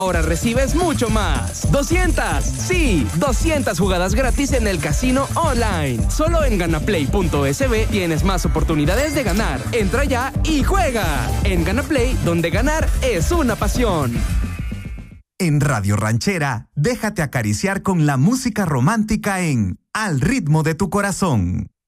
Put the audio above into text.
Ahora recibes mucho más. 200, sí, 200 jugadas gratis en el casino online. Solo en ganaplay.sb tienes más oportunidades de ganar. Entra ya y juega. En Ganaplay, donde ganar es una pasión. En Radio Ranchera, déjate acariciar con la música romántica en Al ritmo de tu corazón.